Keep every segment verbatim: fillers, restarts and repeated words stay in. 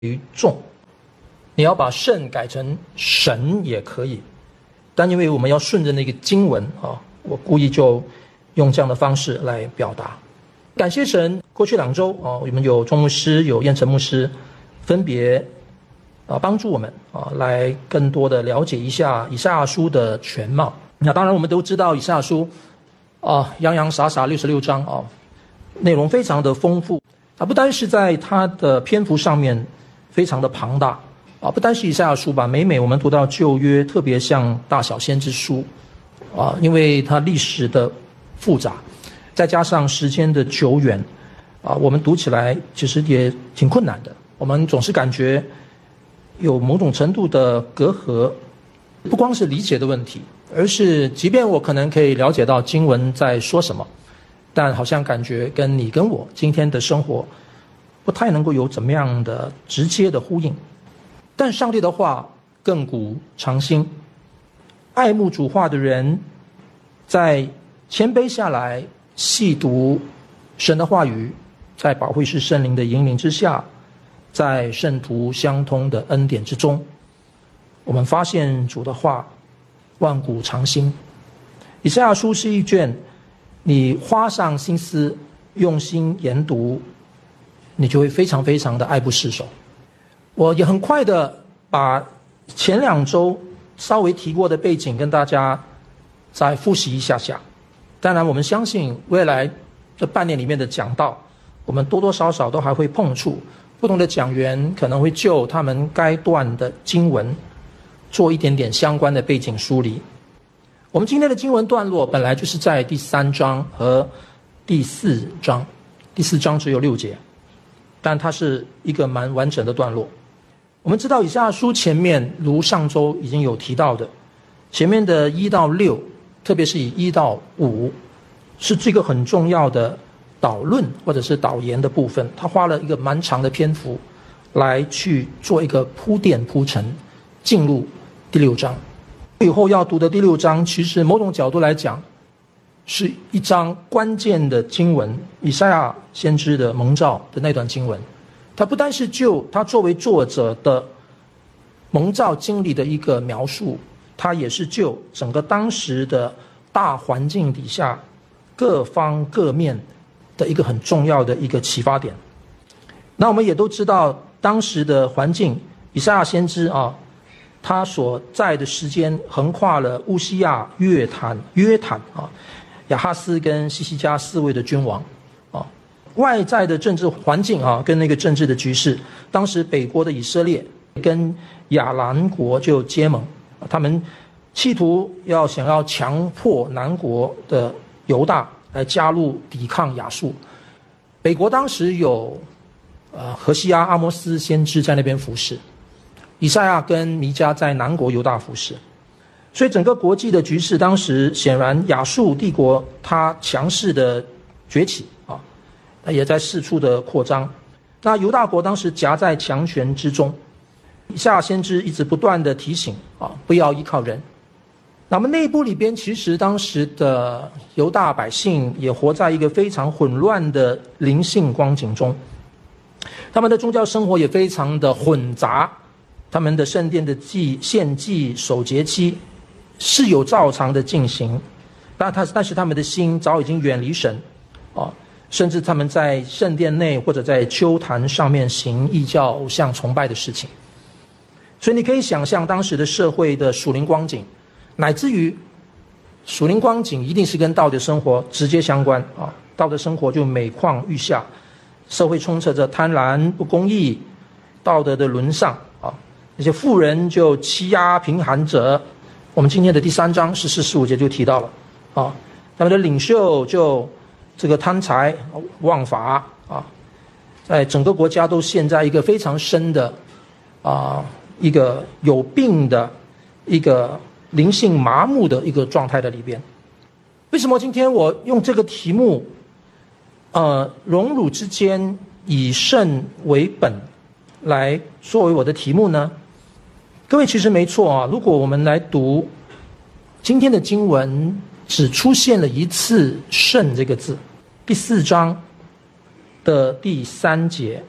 于众，你要把圣改成神也可以，但因为我们要顺着那个经文啊，我故意就用这样的方式来表达。感谢神，过去两周啊，我们有钟牧师、有燕城牧师，分别啊帮助我们啊，来更多的了解一下以赛亚书的全貌。那当然，我们都知道以赛亚书啊，洋洋洒洒六十六章啊，内容非常的丰富。它不单是在它的篇幅上面非常的庞大啊，不单是以赛亚书吧，每每我们读到旧约，特别像大小先知书啊，因为它历史的复杂，再加上时间的久远啊，我们读起来其实也挺困难的。我们总是感觉有某种程度的隔阂，不光是理解的问题，而是即便我可能可以了解到经文在说什么，但好像感觉跟你跟我今天的生活不太能够有怎么样的直接的呼应。但上帝的话亘古长新，爱慕主话的人在谦卑下来细读神的话语，在保惠师圣灵的引领之下，在圣徒相通的恩典之中，我们发现主的话万古长新。以赛亚书是一卷你花上心思用心研读，你就会非常非常的爱不释手。我也很快的把前两周稍微提过的背景跟大家再复习一下下。当然我们相信未来这半年里面的讲道，我们多多少少都还会碰触，不同的讲员可能会就他们该段的经文做一点点相关的背景梳理。我们今天的经文段落本来就是在第三章和第四章，第四章只有六节，但它是一个蛮完整的段落。我们知道以赛亚书前面如上周已经有提到的，前面的一到六，特别是以一到五，是这个很重要的导论或者是导言的部分，他花了一个蛮长的篇幅来去做一个铺垫铺陈，进入第六章。以后要读的第六章，其实某种角度来讲是一章关键的经文，以赛亚先知的蒙召的那段经文。它不单是就他作为作者的蒙召经历的一个描述，它也是就整个当时的大环境底下各方各面的一个很重要的一个启发点。那我们也都知道当时的环境，以赛亚先知啊，他所在的时间横跨了乌西亚、约坦、约坦啊、亚哈斯跟西西家四位的君王啊。外在的政治环境啊，跟那个政治的局势，当时北国的以色列跟亚兰国就结盟，他们企图要想要强迫南国的犹大来加入抵抗亚述。北国当时有呃何西阿、阿摩斯先知在那边服侍，以赛亚跟弥迦在南国犹大服侍，所以整个国际的局势当时显然亚述帝国它强势的崛起啊，也在四处的扩张。那犹大国当时夹在强权之中，以赛亚先知一直不断的提醒啊，不要依靠人。那么内部里边，其实当时的犹大百姓也活在一个非常混乱的灵性光景中，他们的宗教生活也非常的混杂，他们的圣殿的祭献祭守节期是有照常的进行，但他但是他们的心早已经远离神啊，甚至他们在圣殿内或者在丘坛上面行异教偶像崇拜的事情。所以你可以想象当时的社会的属灵光景，乃至于属灵光景一定是跟道德生活直接相关啊，道德生活就每况愈下，社会充斥着贪婪、不公义、道德的沦丧啊，那些富人就欺压贫寒者。我们今天的第三章十四、十五节就提到了啊，他们的领袖就这个贪财枉法啊，在整个国家都陷在一个非常深的啊一个有病的一个灵性麻木的一个状态的里边。为什么今天我用这个题目呃荣辱之间以圣为本来作为我的题目呢？各位其实没错啊，如果我们来读今天的经文，只出现了一次圣这个字，第四章的第三节，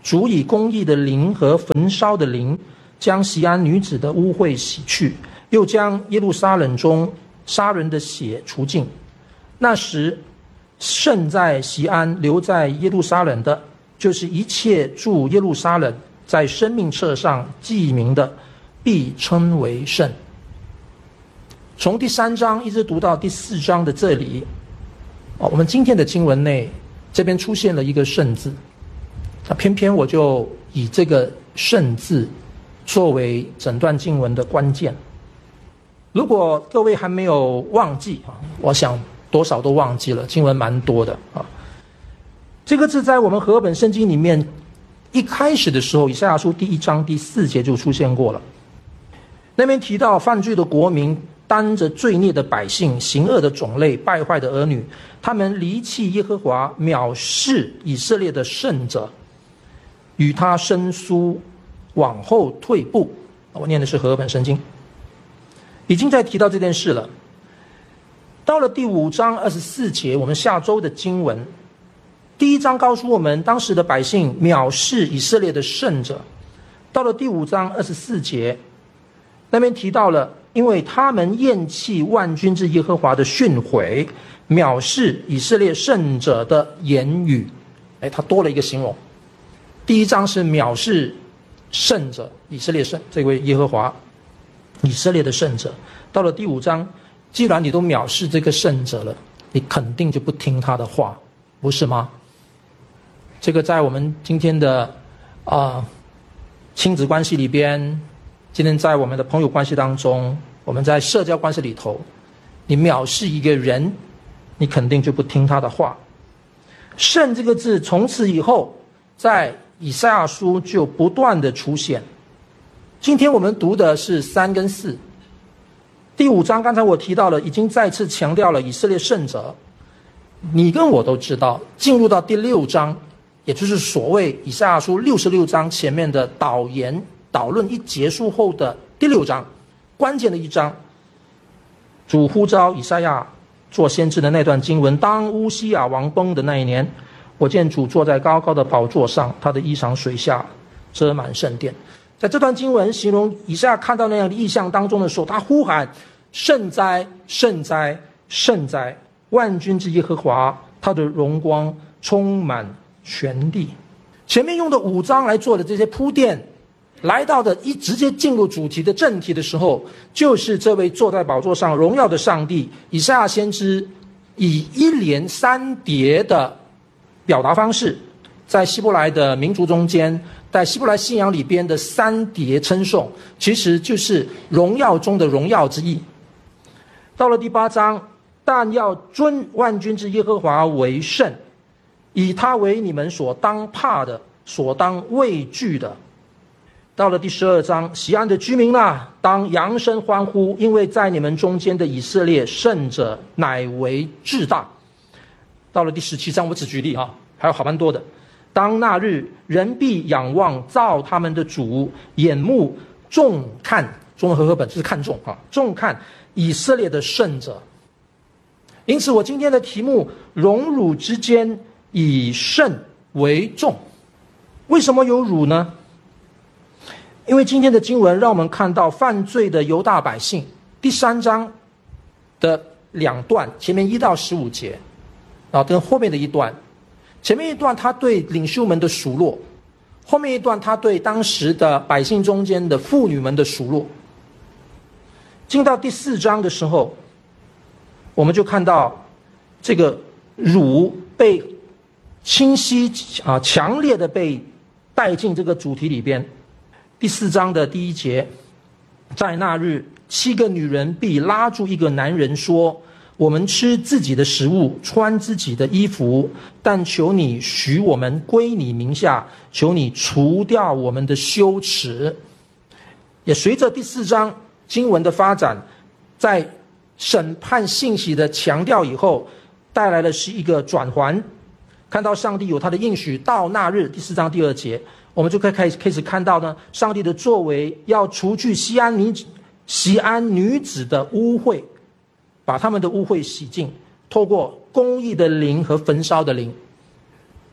主以公义的灵和焚烧的灵，将锡安女子的污秽洗去，又将耶路撒冷中杀人的血除尽。那时，剩在锡安留在耶路撒冷的，就是一切住耶路撒冷在生命册上记名的，必称为圣。从第三章一直读到第四章的这里，哦，我们今天的经文内这边出现了一个圣字，那偏偏我就以这个圣字作为整段经文的关键。如果各位还没有忘记啊，我想多少都忘记了，经文蛮多的啊。这个字在我们和合本圣经里面一开始的时候，以赛亚书第一章第四节就出现过了。那边提到犯罪的国民，担着罪孽的百姓，行恶的种类，败坏的儿女，他们离弃耶和华，藐视以色列的圣者，与他生疏，往后退步。我念的是和合本圣经，已经在提到这件事了。到了第五章二十四节，我们下周的经文，第一章告诉我们当时的百姓藐视以色列的圣者。到了第五章二十四节，那边提到了，因为他们厌弃万军之耶和华的训诲，藐视以色列圣者的言语。哎，他多了一个形容。第一章是藐视圣者，以色列圣这位耶和华，以色列的圣者。到了第五章，既然你都藐视这个圣者了，你肯定就不听他的话，不是吗？这个在我们今天的啊、呃、亲子关系里边，今天在我们的朋友关系当中，我们在社交关系里头，你藐视一个人，你肯定就不听他的话。圣这个字从此以后在以赛亚书就不断的出现。今天我们读的是三跟四。第五章刚才我提到了，已经再次强调了以色列圣者。你跟我都知道，进入到第六章，也就是所谓以赛亚书六十六章前面的导言导论一结束后的第六章，关键的一章，主呼召以赛亚做先知的那段经文，当乌西雅王崩的那一年，我见主坐在高高的宝座上，他的衣裳水下遮满圣殿。在这段经文形容以赛亚看到那样的异象当中的时候，他呼喊圣哉圣哉圣哉，万军之耶和华，他的荣光充满全地。前面用的五章来做的这些铺垫，来到的一直接进入主题的正题的时候，就是这位坐在宝座上荣耀的上帝。以赛亚先知以一连三叠的表达方式，在希伯来的民族中间，在希伯来信仰里边的三叠称颂，其实就是荣耀中的荣耀之意。到了第八章，但要尊万军之耶和华为圣，以他为你们所当怕的，所当畏惧的。到了第十二章，锡安的居民啊，当扬声欢呼，因为在你们中间的以色列圣者乃为至大。到了第十七章，我只举例啊，还有好蛮多的。当那日，人必仰望造他们的主，眼目重看，中文和合本就是看重啊，重看以色列的圣者。因此我今天的题目，荣辱之间以圣为重。为什么有辱呢？因为今天的经文让我们看到犯罪的犹大百姓，第三章的两段，前面一到十五节啊，跟后面的一段，前面一段他对领袖们的数落，后面一段他对当时的百姓中间的妇女们的数落。进到第四章的时候，我们就看到这个辱被清晰啊强烈的被带进这个主题里边。第四章的第一节，在那日，七个女人必拉住一个男人说，我们吃自己的食物，穿自己的衣服，但求你许我们归你名下，求你除掉我们的羞耻。也随着第四章经文的发展，在审判信息的强调以后，带来的是一个转环。看到上帝有他的应许，到那日，第四章第二节，我们就可以开始开始看到呢，上帝的作为要除去锡安女锡安女子的污秽，把他们的污秽洗净，透过公义的灵和焚烧的灵。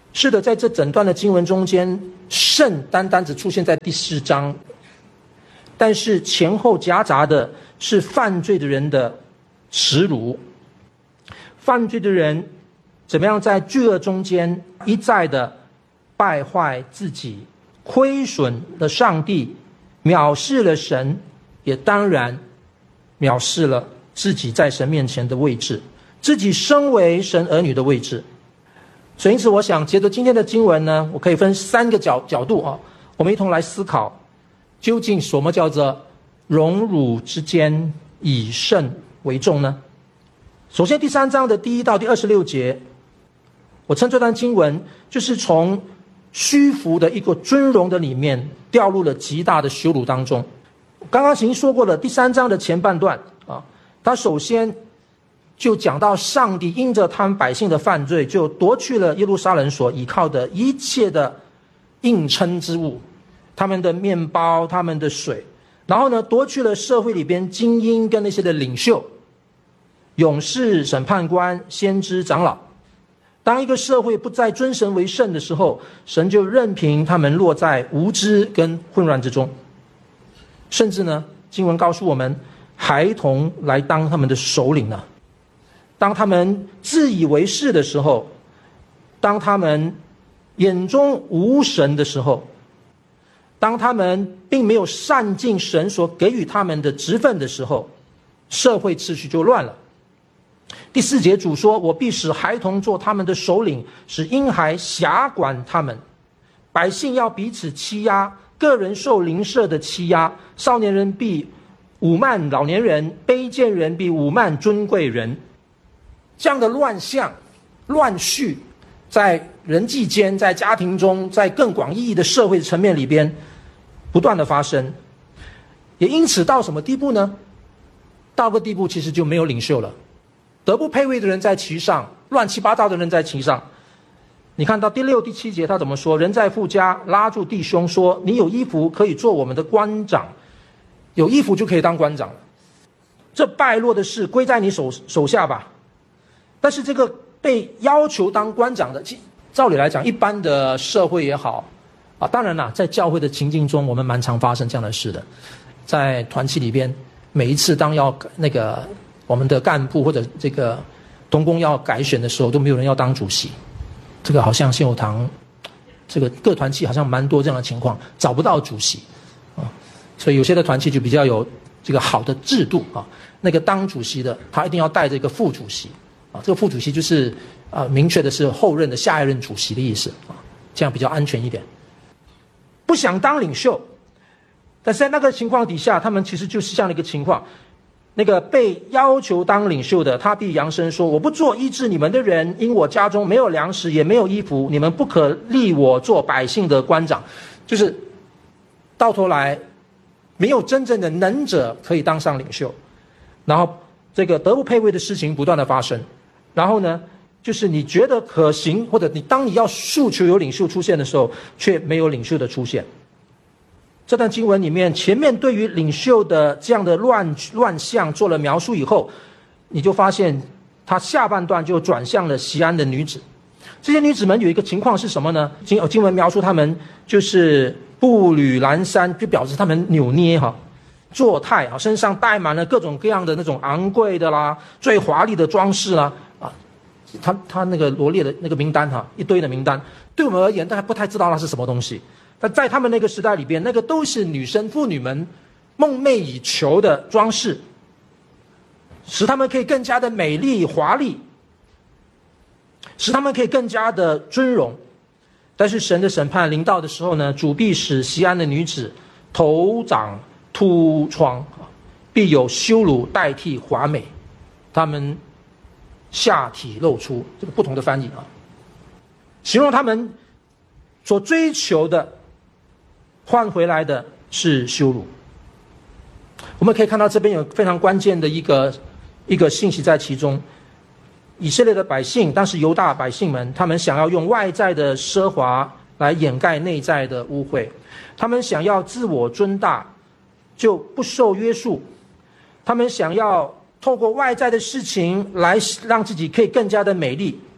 是的，在这整段的经文中间，圣单单只出现在第四章，但是前后夹杂的是犯罪的人的耻辱，犯罪的人怎么样在罪恶中间一再的败坏自己，亏损了上帝，藐视了神，也当然藐视了自己在神面前的位置，自己身为神儿女的位置。所以因此我想接着今天的经文呢，我可以分三个角角度啊，我们一同来思考，究竟什么叫做荣辱之间以圣为重呢？首先第三章的第一到第二十六节，我称这段经文就是从虚浮的一个尊荣的里面掉入了极大的羞辱当中。刚刚已经说过了，第三章的前半段啊，他首先就讲到上帝因着他们百姓的犯罪，就夺去了耶路撒冷所依靠的一切的应称之物，他们的面包，他们的水，然后呢，夺去了社会里边精英跟那些的领袖、勇士、审判官、先知、长老。当一个社会不再尊神为圣的时候，神就任凭他们落在无知跟混乱之中。甚至呢，经文告诉我们，孩童来当他们的首领呢。当他们自以为是的时候，当他们眼中无神的时候，当他们并没有善尽神所给予他们的职分的时候，社会秩序就乱了。第四节主说，我必使孩童做他们的首领，使婴孩辖管他们。百姓要彼此欺压，个人受邻舍的欺压，少年人必侮慢老年人，卑贱人必侮慢尊贵人。这样的乱象、乱序，在人际间、在家庭中、在更广意义的社会层面里边，不断的发生。也因此到什么地步呢？到个地步，其实就没有领袖了，德不配位的人在其上，乱七八糟的人在其上。你看到第六、第七节他怎么说？人在父家拉住弟兄说：“你有衣服可以做我们的官长，有衣服就可以当官长了。这败落的事归在你手手下吧。”但是这个被要求当官长的，照理来讲，一般的社会也好啊，当然啦，在教会的情境中，我们蛮常发生这样的事的。在团契里边，每一次当要那个我们的干部或者这个同工要改选的时候，都没有人要当主席。这个好像信友堂，这个各团契好像蛮多这样的情况，找不到主席啊，所以有些的团契就比较有这个好的制度啊。那个当主席的，他一定要带着一个副主席。啊，这个副主席就是啊、呃，明确的是后任的下一任主席的意思啊，这样比较安全一点。不想当领袖，但是在那个情况底下，他们其实就是这样的一个情况：那个被要求当领袖的，他必扬声说：“我不做医治你们的人，因我家中没有粮食，也没有衣服，你们不可立我做百姓的官长。”就是到头来，没有真正的能者可以当上领袖，然后这个德不配位的事情不断的发生。然后呢，就是你觉得可行，或者你当你要诉求有领袖出现的时候，却没有领袖的出现。这段经文里面，前面对于领袖的这样的乱乱象做了描述以后，你就发现他下半段就转向了锡安的女子。这些女子们有一个情况是什么呢？经经文描述她们就是步履蹒跚，就表示她们扭捏哈。作态啊，身上带满了各种各样的那种昂贵的啦、最华丽的装饰啦，啊，他他那个罗列的那个名单哈，一堆的名单，对我们而言，大家不太知道那是什么东西。但在他们那个时代里边，那个都是女生、妇女们梦寐以求的装饰，使他们可以更加的美丽华丽，使他们可以更加的尊荣。但是神的审判临到的时候呢，主必使锡安的女子头长秃疮，必有羞辱代替华美，他们下体露出，这个不同的翻译啊，形容他们所追求的换回来的是羞辱。我们可以看到这边有非常关键的一个一个信息在其中。以色列的百姓，当时犹大百姓们，他们想要用外在的奢华来掩盖内在的污秽，他们想要自我尊大，就不受约束，他们想要透过外在的事情来让自己可以更加的美丽，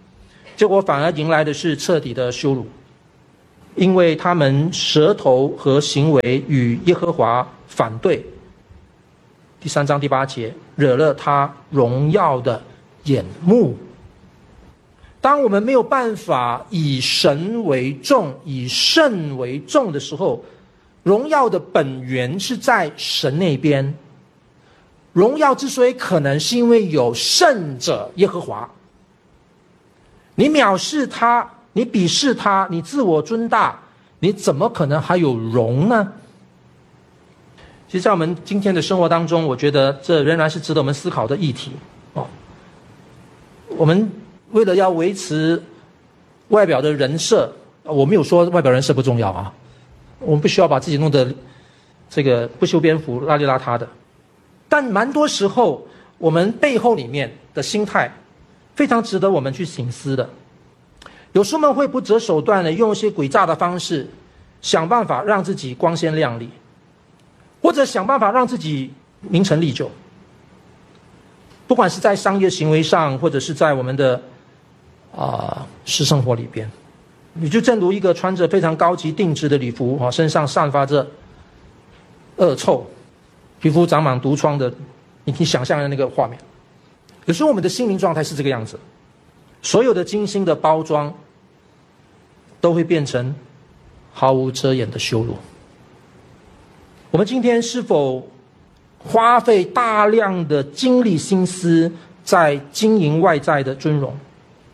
结果反而迎来的是彻底的羞辱，因为他们舌头和行为与耶和华反对。第三章第八节，惹了他荣耀的眼目。当我们没有办法以神为重，以圣为重的时候，荣耀的本源是在神那边。荣耀之所以可能，是因为有圣者耶和华。你藐视他，你鄙视他，你自我尊大，你怎么可能还有荣呢？其实在我们今天的生活当中，我觉得这仍然是值得我们思考的议题哦。我们为了要维持外表的人设，我没有说外表人设不重要啊，我们不需要把自己弄得这个不修边幅、邋里邋遢的。但蛮多时候，我们背后里面的心态非常值得我们去省思的。有时候我们会不择手段的用一些诡诈的方式，想办法让自己光鲜亮丽，或者想办法让自己名成利就。不管是在商业行为上，或者是在我们的啊、呃、私生活里边，你就正如一个穿着非常高级定制的礼服啊，身上散发着恶臭，皮肤长满毒疮的，你可以想象的那个画面。有时候我们的心灵状态是这个样子，所有的精心的包装都会变成毫无遮掩的羞辱。我们今天是否花费大量的精力心思在经营外在的尊荣？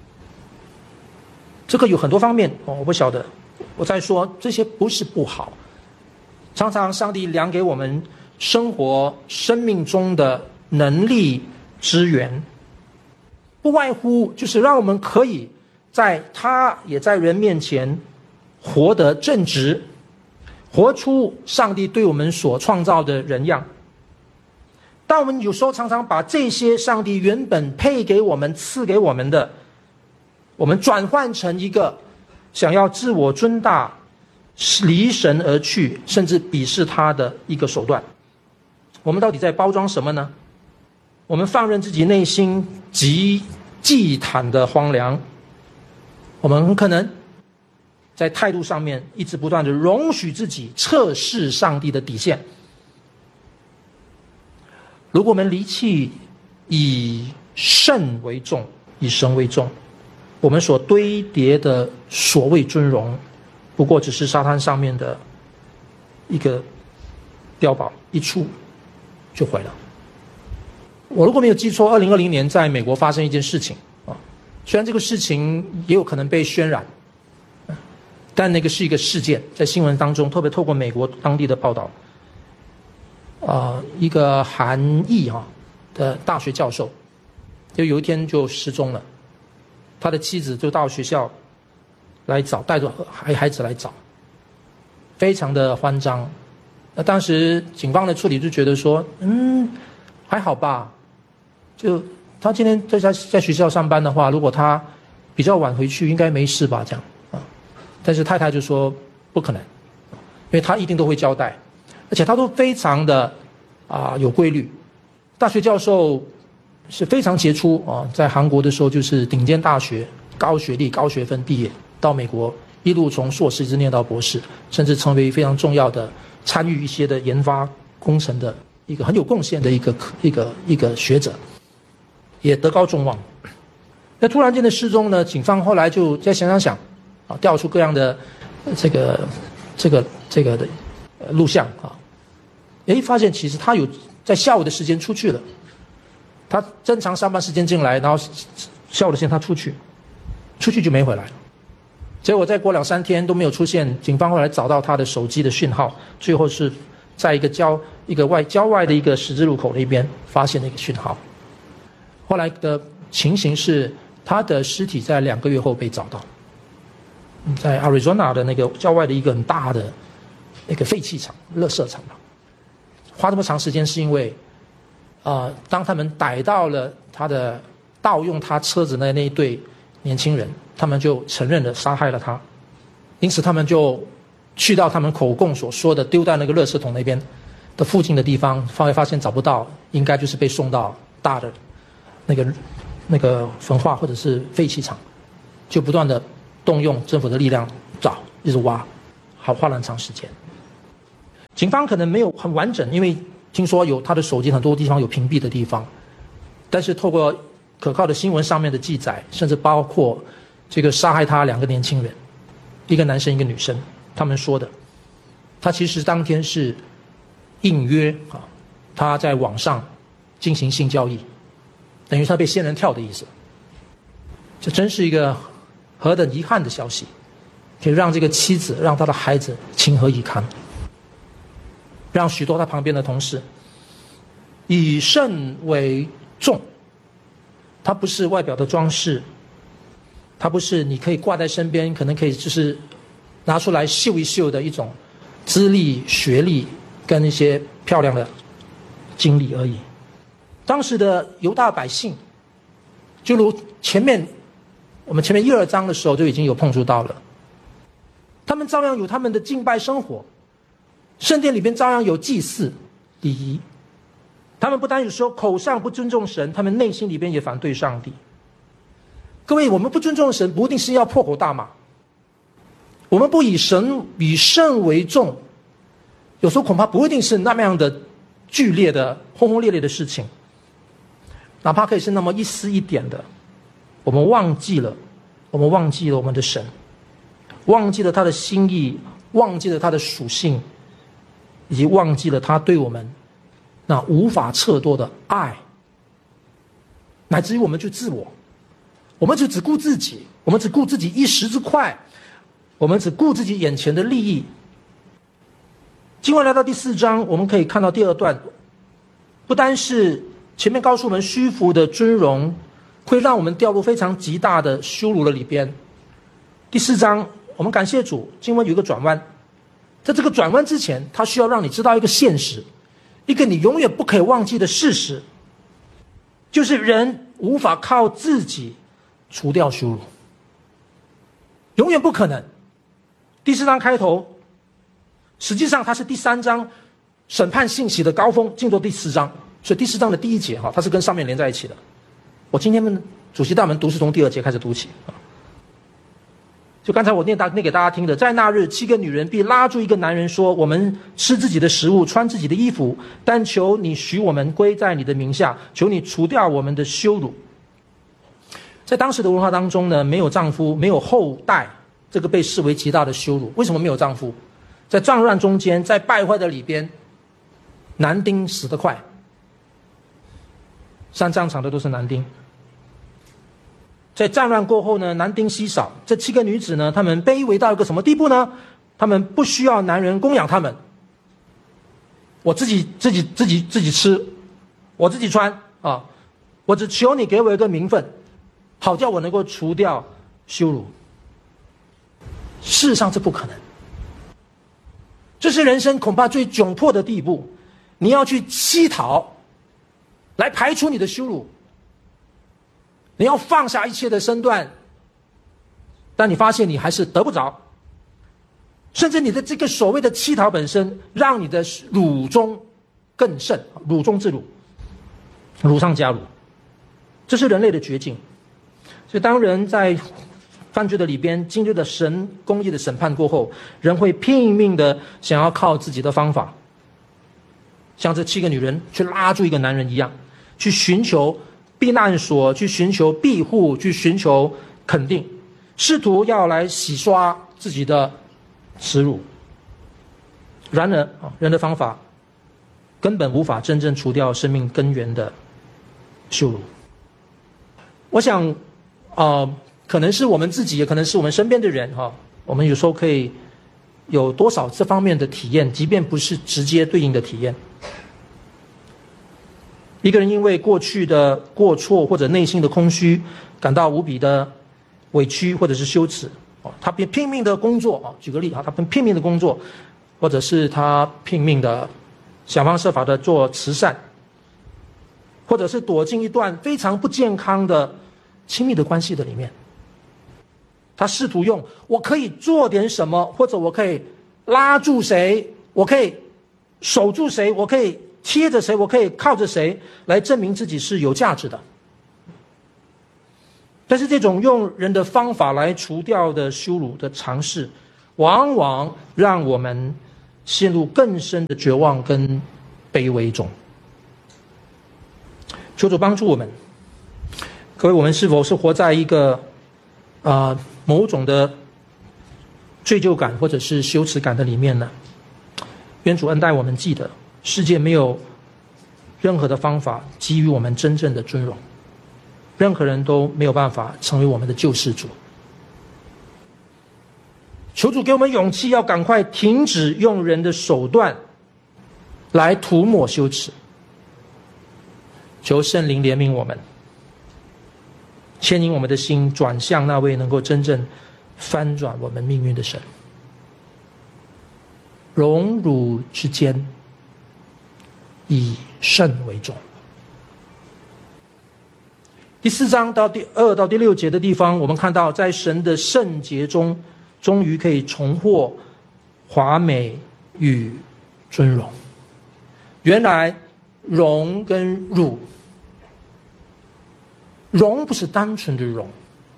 这个有很多方面哦，我不晓得。我在说这些不是不好，常常上帝量给我们生活生命中的能力资源，不外乎就是让我们可以在他也在人面前活得正直，活出上帝对我们所创造的人样。但我们有时候常常把这些上帝原本配给我们、赐给我们的，我们转换成一个想要自我尊大、离神而去，甚至鄙视他的一个手段。我们到底在包装什么呢？我们放任自己内心极祭坛的荒凉，我们很可能在态度上面一直不断的容许自己测试上帝的底线。如果我们离弃以圣为重，以神为重，我们所堆叠的所谓尊荣，不过只是沙滩上面的一个碉堡，一触就毁了。我如果没有记错，二零二零年在美国发生一件事情啊，虽然这个事情也有可能被渲染，但那个是一个事件，在新闻当中，特别透过美国当地的报道，啊、呃，一个韩裔哈、啊、的大学教授，就有一天就失踪了，他的妻子就到学校来找，带着孩孩子来找，非常的慌张。那当时警方的处理就觉得说，嗯，还好吧，就他今天在家在学校上班的话，如果他比较晚回去，应该没事吧，这样啊。但是太太就说不可能，因为他一定都会交代，而且他都非常的啊有规律。大学教授是非常杰出啊，在韩国的时候就是顶尖大学，高学历、高学分毕业，到美国一路从硕士一直念到博士，甚至成为非常重要的参与一些的研发工程的一个很有贡献的一个一个一个学者，也德高众望。那突然间的失踪呢，警方后来就再想想想啊，调出各样的这个这个这个的录像啊，诶，发现其实他有在下午的时间出去了，他正常上班时间进来，然后下午的时间他出去，出去就没回来了。结果再过两三天都没有出现，警方后来找到他的手机的讯号，最后是在一个郊一个外郊外的一个十字路口那边发现了一个讯号。后来的情形是，他的尸体在两个月后被找到，在 Arizona 的那个郊外的一个很大的那个废弃场、垃圾场。花这么长时间是因为，呃，当他们逮到了他的盗用他车子的那一对年轻人，他们就承认了杀害了他，因此他们就去到他们口供所说的丢在那个垃圾桶那边的附近的地方，发现发现找不到，应该就是被送到大的那个那个焚化或者是废弃场。 就不断的动用政府的力量找，一直挖，好花了很长时间。警方可能没有很完整，因为听说有他的手机很多地方有屏蔽的地方，但是透过可靠的新闻上面的记载，甚至包括这个杀害他两个年轻人，一个男生一个女生，他们说的，他其实当天是应约啊，他在网上进行性交易，等于他被仙人跳的意思。这真是一个何等遗憾的消息，可以让这个妻子让他的孩子情何以堪，让许多他旁边的同事以肾为重。它不是外表的装饰，它不是你可以挂在身边，可能可以就是拿出来秀一秀的一种资历、学历跟一些漂亮的经历而已。当时的犹大百姓，就如前面我们前面一二章的时候就已经有碰触到了，他们照样有他们的敬拜生活，圣殿里边照样有祭祀礼仪。他们不单有时候口上不尊重神，他们内心里边也反对上帝。各位，我们不尊重神，不一定是要破口大骂，我们不以神以圣为重，有时候恐怕不一定是那么样的剧烈的轰轰烈烈的事情，哪怕可以是那么一丝一点的，我们忘记了，我们忘记了我们的神，忘记了他的心意，忘记了他的属性，以及忘记了他对我们那无法测度的爱，乃至于我们去自我，我们就只顾自己，我们只顾自己一时之快，我们只顾自己眼前的利益。经文来到第四章，我们可以看到第二段，不单是前面告诉我们虚浮的尊荣会让我们掉入非常极大的羞辱的里边，第四章我们感谢主，经文有一个转弯，在这个转弯之前，他需要让你知道一个现实，一个你永远不可以忘记的事实，就是人无法靠自己除掉羞辱，永远不可能。第四章开头，实际上它是第三章审判信息的高峰，进入第四章，所以第四章的第一节哈，它是跟上面连在一起的。我今天们主席大门读是从第二节开始读起啊。就刚才我念大念给大家听的，在那日，七个女人必拉住一个男人说：“我们吃自己的食物，穿自己的衣服，但求你许我们归在你的名下，求你除掉我们的羞辱。”在当时的文化当中呢，没有丈夫，没有后代，这个被视为极大的羞辱。为什么没有丈夫？在战乱中间，在败坏的里边，男丁死得快，上战场的都是男丁。在战乱过后呢，男丁稀少。这七个女子呢，她们卑微到一个什么地步呢？她们不需要男人供养她们，我自己自己自己自己吃，我自己穿啊！我只求你给我一个名分，好叫我能够除掉羞辱。事实上这不可能，这是人生恐怕最窘迫的地步。你要去乞讨，来排除你的羞辱。你要放下一切的身段，但你发现你还是得不着，甚至你的这个所谓的乞讨本身，让你的辱中更甚，辱中之辱，辱上加辱，这是人类的绝境。所以当人在犯罪的里边经历了神公义的审判过后，人会拼命的想要靠自己的方法，像这七个女人去拉住一个男人一样，去寻求避难所，去寻求庇护，去寻求肯定，试图要来洗刷自己的耻辱。然而人的方法根本无法真正除掉生命根源的羞辱。我想呃，可能是我们自己，也可能是我们身边的人哈，我们有时候可以有多少这方面的体验，即便不是直接对应的体验。一个人因为过去的过错或者内心的空虚，感到无比的委屈或者是羞耻，他拼拼命的工作，举个例啊，他拼命的工作，或者是他拼命的想方设法的做慈善，或者是躲进一段非常不健康的亲密的关系的里面，他试图用我可以做点什么，或者我可以拉住谁，我可以守住谁，我可以贴着谁，我可以靠着谁来证明自己是有价值的。 但是这种用人的方法来除掉的羞辱的尝试，往往让我们陷入更深的绝望跟卑微中。求主帮助我们。各位，我们是否是活在一个啊、呃、某种的罪疚感或者是羞耻感的里面呢？愿主恩待我们，记得世界没有任何的方法给予我们真正的尊荣，任何人都没有办法成为我们的救世主。求主给我们勇气，要赶快停止用人的手段来涂抹羞耻。求圣灵怜悯我们，牵引我们的心转向那位能够真正翻转我们命运的神。荣辱之间，以圣为重。第四章到第二到第六节的地方，我们看到在神的圣洁中，终于可以重获华美与尊荣。原来荣跟辱，荣不是单纯的荣，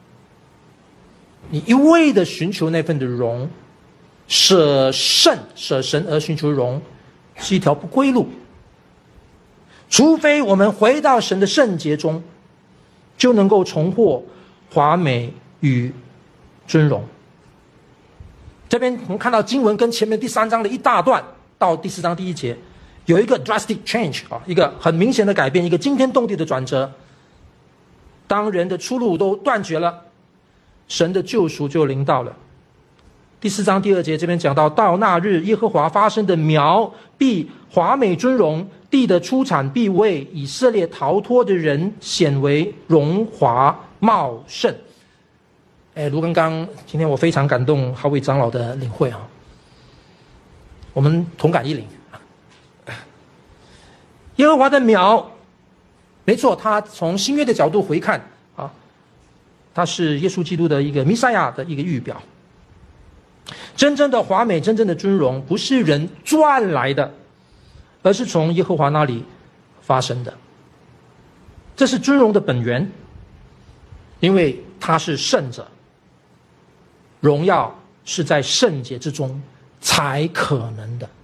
你一味的寻求那份的荣，舍圣舍神而寻求荣，是一条不归路。除非我们回到神的圣洁中，就能够重获华美与尊荣。这边我们看到经文跟前面第三章的一大段到第四章第一节有一个 drastic change 啊，一个很明显的改变，一个惊天动地的转折。当人的出路都断绝了，神的救赎就临到了。第四章第二节这边讲到，到那日耶和华发生的苗必华美尊荣，地的出产必为以色列逃脱的人显为荣华茂盛。哎，卢刚刚今天我非常感动哈维长老的领会啊，我们同感一灵。耶和华的苗，没错，他从新约的角度回看啊，他是耶稣基督的一个弥赛亚的一个预表。真正的华美，真正的尊荣，不是人赚来的，而是从耶和华那里发生的。这是尊荣的本源，因为他是圣者，荣耀是在圣洁之中才可能的。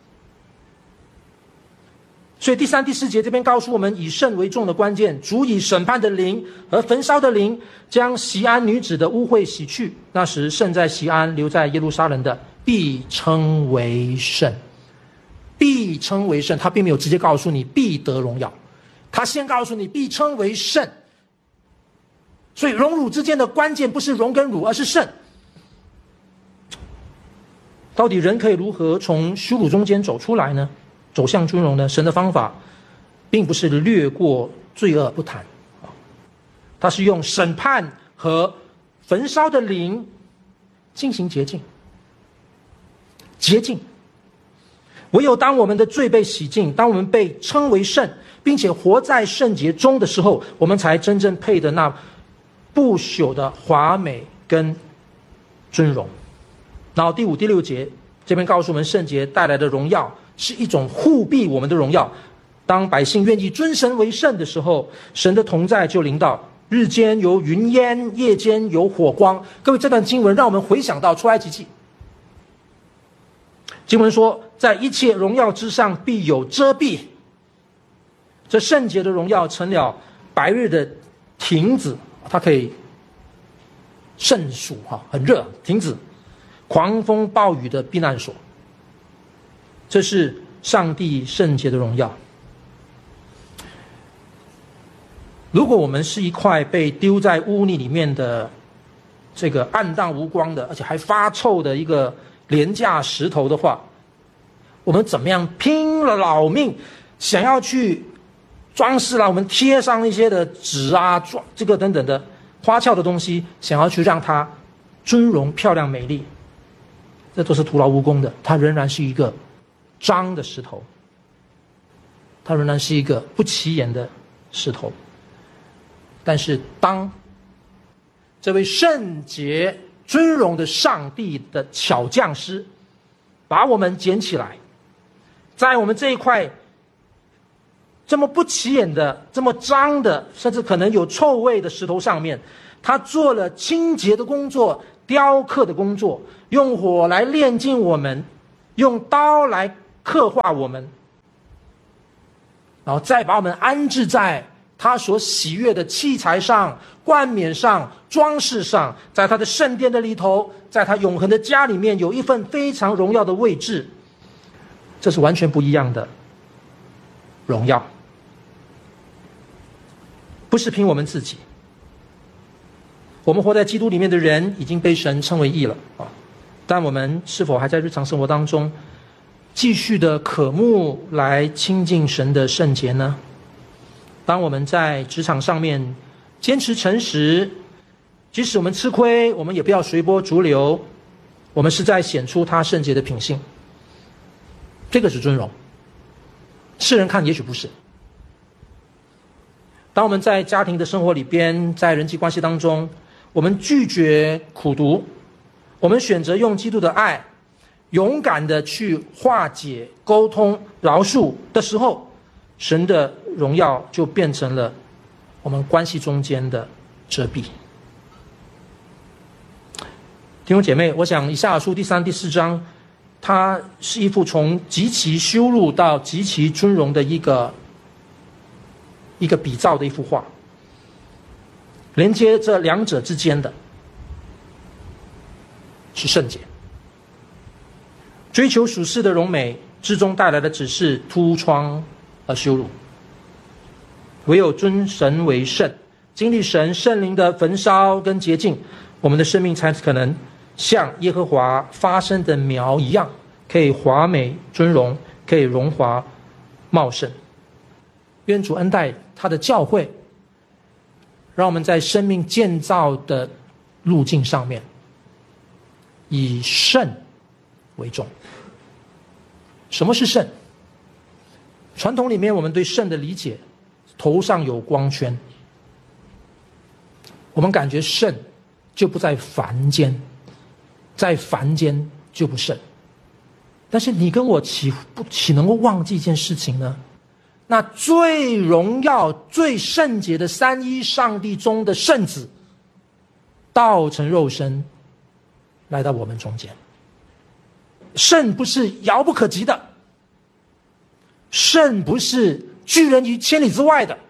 所以第三、第四节这边告诉我们，以圣为重的关键，主以审判的灵和焚烧的灵，将锡安女子的污秽洗去。那时圣在锡安，留在耶路撒冷的，必称为圣。必称为圣，他并没有直接告诉你必得荣耀，他先告诉你必称为圣。所以荣辱之间的关键不是荣跟辱，而是圣。到底人可以如何从羞辱中间走出来呢？走向尊荣呢？神的方法并不是略过罪恶不谈，他是用审判和焚烧的灵进行洁净。洁净，唯有当我们的罪被洗净，当我们被称为圣，并且活在圣洁中的时候，我们才真正配得那不朽的华美跟尊荣。然后第五、第六节这边告诉我们，圣洁带来的荣耀是一种护庇我们的荣耀。当百姓愿意尊神为圣的时候，神的同在就临到，日间有云烟，夜间有火光。各位，这段经文让我们回想到出埃及记，经文说，在一切荣耀之上必有遮蔽。这圣洁的荣耀成了白日的亭子，它可以胜暑哈，很热，亭子，狂风暴雨的避难所。这是上帝圣洁的荣耀。如果我们是一块被丢在污泥里面的这个暗淡无光的，而且还发臭的一个廉价石头的话，我们怎么样拼了老命想要去装饰了，我们贴上一些的纸啊，装这个等等的花俏的东西，想要去让它尊荣漂亮美丽，这都是徒劳无功的。它仍然是一个脏的石头，它仍然是一个不起眼的石头。但是当这位圣洁尊荣的上帝的巧匠师把我们捡起来，在我们这一块这么不起眼的、这么脏的，甚至可能有臭味的石头上面， 他做了清洁的工作、雕刻的工作，用火来炼净我们，用刀来刻画我们，然后再把我们安置在他所喜悦的器材上、冠冕上、装饰上，在他的圣殿的里头，在他永恒的家里面有一份非常荣耀的位置。这是完全不一样的荣耀，不是凭我们自己。我们活在基督里面的人已经被神称为义了啊，但我们是否还在日常生活当中继续的渴慕来亲近神的圣洁呢？当我们在职场上面坚持诚实，即使我们吃亏，我们也不要随波逐流，我们是在显出他圣洁的品性，这个是尊荣。世人看也许不是。当我们在家庭的生活里边，在人际关系当中，我们拒绝苦毒，我们选择用基督的爱勇敢的去化解、沟通、饶恕的时候，神的荣耀就变成了我们关系中间的遮蔽。弟兄姐妹，我想以赛亚书第三、第四章，它是一幅从极其羞辱到极其尊荣的一个一个比照的一幅画，连接这两者之间的是圣洁。追求属世的荣美之中带来的只是突疮和羞辱，唯有尊神为圣，经历神圣灵的焚烧跟洁净，我们的生命才可能像耶和华发生的苗一样，可以华美尊荣，可以荣华茂盛。愿主恩待他的教会，让我们在生命建造的路径上面以圣为重。什么是圣？传统里面我们对圣的理解，头上有光圈，我们感觉圣就不在凡间，在凡间就不圣。但是你跟我岂不岂能够忘记一件事情呢？那最荣耀最圣洁的三一上帝中的圣子道成肉身来到我们中间。圣不是遥不可及的，圣不是拒人于千里之外的。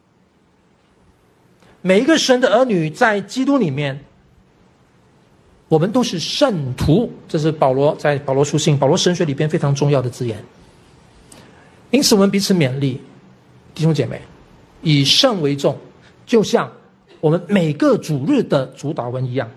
每一个神的儿女在基督里面，我们都是圣徒，这是保罗在保罗书信、保罗神学里边非常重要的字眼。因此我们彼此勉励，弟兄姐妹，以圣为重，就像我们每个主日的主祷文一样。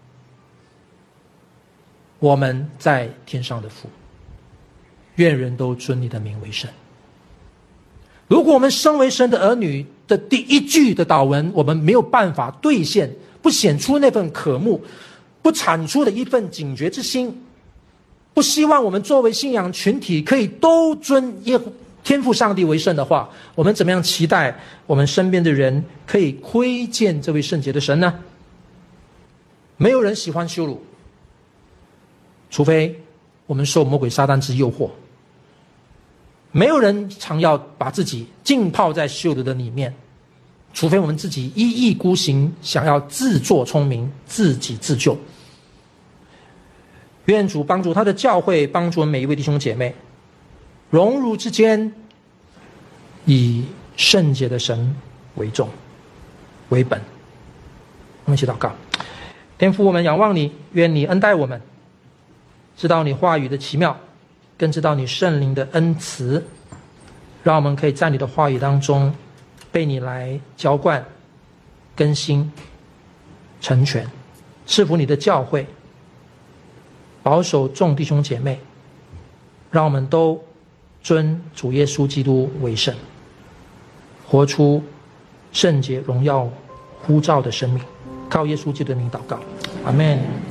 我们在天上的父，愿人都尊你的名为圣。如果我们身为神的儿女的第一句的祷文，我们没有办法兑现，不显出那份渴慕，不产出的一份警觉之心，不希望我们作为信仰群体可以都尊耶和天父上帝为圣的话，我们怎么样期待我们身边的人可以窥见这位圣洁的神呢？没有人喜欢羞辱，除非我们受魔鬼撒旦之诱惑。没有人常要把自己浸泡在羞辱的里面，除非我们自己一意孤行，想要自作聪明，自己自救。愿主帮助他的教会，帮助我们每一位弟兄姐妹，荣辱之间以圣洁的神为重为本。我们一起祷告。天父，我们仰望你，愿你恩待我们，知道你话语的奇妙，更知道你圣灵的恩慈，让我们可以在你的话语当中被你来浇灌、更新、成全，赐福你的教会，保守众弟兄姐妹，让我们都尊主耶稣基督为圣，活出圣洁、荣耀、呼召的生命。靠耶稣基督的名祷告，阿们。